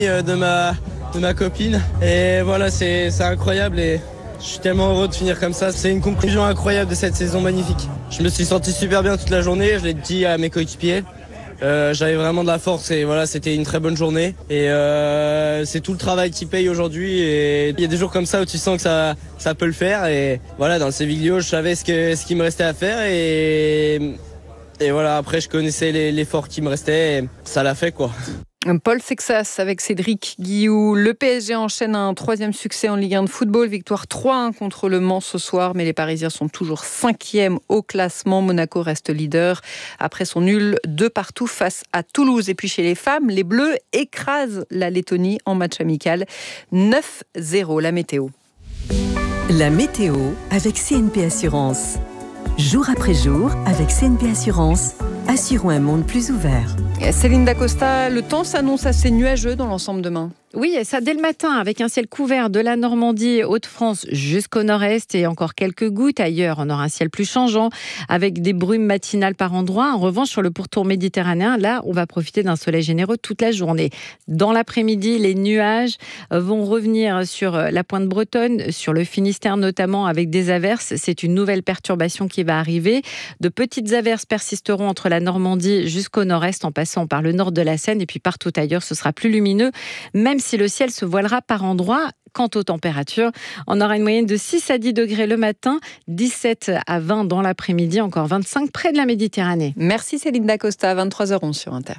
de ma copine. Et voilà, c'est incroyable et je suis tellement heureux de finir comme ça. C'est une conclusion incroyable de cette saison magnifique. Je me suis senti super bien toute la journée, je l'ai dit à mes coéquipiers. J'avais vraiment de la force et voilà, c'était une très bonne journée. Et c'est tout le travail qui paye aujourd'hui. Et il y a des jours comme ça où tu sens que ça peut le faire. Et voilà, dans le Seviglio, je savais ce qu'il me restait à faire. Et voilà, après, je connaissais l'effort qui me restait. Et ça l'a fait, quoi. Paul Sexas avec Cédric Guillou. Le PSG enchaîne un 3e succès en Ligue 1 de football. Victoire 3-1 contre Le Mans ce soir. Mais les Parisiens sont toujours 5e au classement. Monaco reste leader après son nul 2-2 face à Toulouse. Et puis chez les femmes, les Bleus écrasent la Lettonie en match amical. 9-0. La météo. La météo avec CNP Assurance. Jour après jour, avec CNP Assurance, assurons un monde plus ouvert. Céline Dacosta, le temps s'annonce assez nuageux dans l'ensemble demain. Oui, et ça dès le matin, avec un ciel couvert de la Normandie, Hauts-de-France jusqu'au nord-est et encore quelques gouttes. Ailleurs, on aura un ciel plus changeant, avec des brumes matinales par endroits. En revanche, sur le pourtour méditerranéen, là, on va profiter d'un soleil généreux toute la journée. Dans l'après-midi, les nuages vont revenir sur la pointe bretonne, sur le Finistère notamment, avec des averses. C'est une nouvelle perturbation qui va arriver. De petites averses persisteront entre la Normandie jusqu'au nord-est, en passant par le nord de la Seine. Et puis partout ailleurs, ce sera plus lumineux, même si le ciel se voilera par endroits. Quant aux températures, on aura une moyenne de 6 à 10 degrés le matin, 17 à 20 dans l'après-midi, encore 25 près de la Méditerranée. Merci Céline Dacosta, 23h11 sur Inter.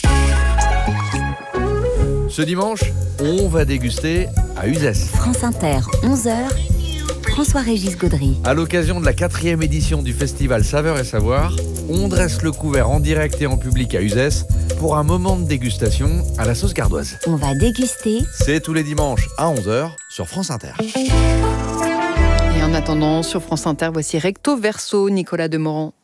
Ce dimanche, on va déguster à Uzès. France Inter, 11h. François-Régis Gaudry. À l'occasion de la 4e édition du festival Saveurs et Savoir, on dresse le couvert en direct et en public à Uzès pour un moment de dégustation à la sauce gardoise. On va déguster. C'est tous les dimanches à 11h sur France Inter. Et en attendant, sur France Inter, voici Recto Verso, Nicolas Demorand.